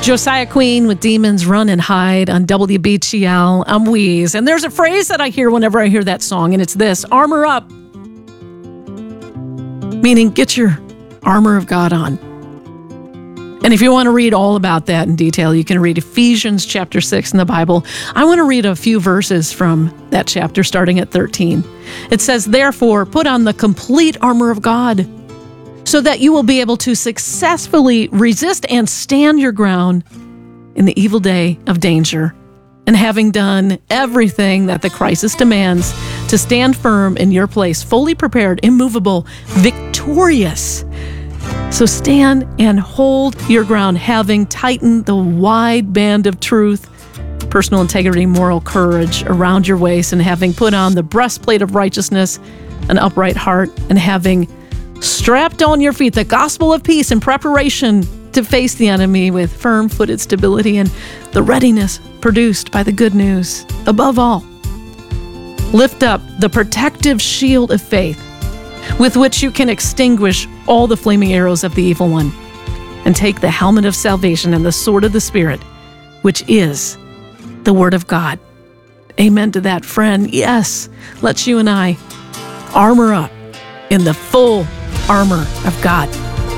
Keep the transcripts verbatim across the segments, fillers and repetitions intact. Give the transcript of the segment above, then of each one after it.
Josiah Queen with Demons Run and Hide on W B G L. I'm Wheeze. And there's a phrase that I hear whenever I hear that song, and it's this: armor up. Meaning, get your armor of God on. And if you want to read all about that in detail, you can read Ephesians chapter six in the Bible. I want to read a few verses from that chapter starting at thirteen. It says, "Therefore, put on the complete armor of God, so that you will be able to successfully resist and stand your ground in the evil day of danger. And having done everything that the crisis demands, to stand firm in your place, fully prepared, immovable, victorious. So stand and hold your ground, having tightened the wide band of truth, personal integrity, moral courage around your waist, and having put on the breastplate of righteousness, an upright heart, and having strapped on your feet the gospel of peace in preparation to face the enemy with firm-footed stability and the readiness produced by the good news. Above all, lift up the protective shield of faith, with which you can extinguish all the flaming arrows of the evil one, and take the helmet of salvation and the sword of the Spirit, which is the Word of God." Amen to that, friend. Yes, let's you and I armor up in the full armor of God.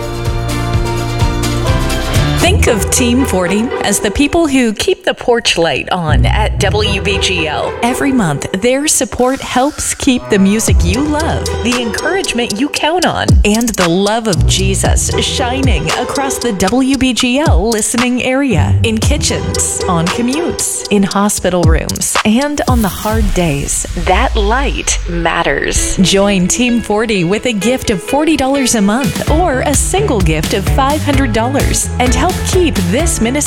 Think of Team forty as the people who keep the porch light on at W B G L. Every month, their support helps keep the music you love, the encouragement you count on, and the love of Jesus shining across the W B G L listening area, in kitchens, on commutes, in hospital rooms, and on the hard days. That light matters. Join Team forty with a gift of forty dollars a month or a single gift of five hundred dollars and help keep this ministry